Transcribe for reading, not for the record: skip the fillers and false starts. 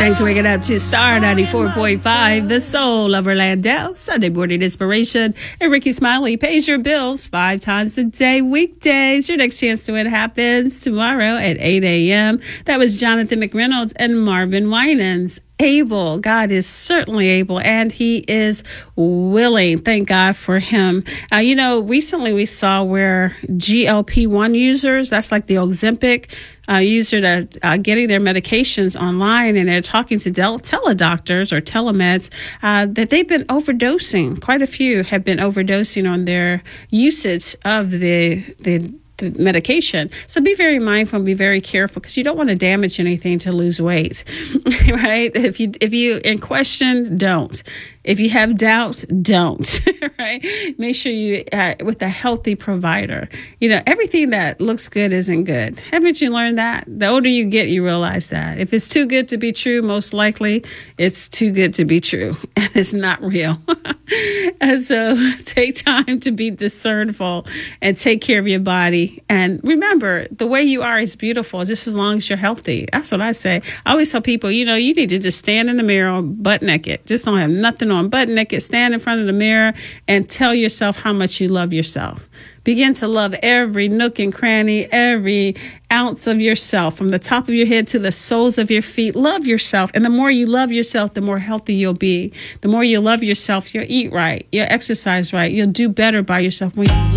Thanks for waking up to Star 94.5, the soul of Orlando. Sunday morning inspiration. And Ricky Smiley pays your bills 5 times a day, weekdays. Your next chance to win happens tomorrow at 8 a.m. That was Jonathan McReynolds and Marvin Winans. Able. God is certainly able, and he is willing. Thank God for him. Recently we saw where GLP-1 users, that's like the Ozempic user, that are getting their medications online, and they're talking to teledoctors or telemeds, that they've been overdosing. Quite a few have been overdosing on their usage of the medication. So be very mindful and be very careful, because you don't want to damage anything to lose weight, right? If you in question, don't. If you have doubt, don't, right? Make sure you, with a healthy provider. Everything that looks good isn't good. Haven't you learned that? The older you get, you realize that. If it's too good to be true, most likely it's too good to be true, and it's not real. And so take time to be discernful and take care of your body. And remember, the way you are is beautiful, just as long as you're healthy. That's what I say. I always tell people, you need to just stand in the mirror butt naked. Just don't have nothing on, butt naked. Stand in front of the mirror and tell yourself how much you love yourself. Begin to love every nook and cranny, every ounce of yourself, from the top of your head to the soles of your feet. Love yourself. And the more you love yourself, the more healthy you'll be. The more you love yourself, you'll eat right, you'll exercise right, you'll do better by yourself. When you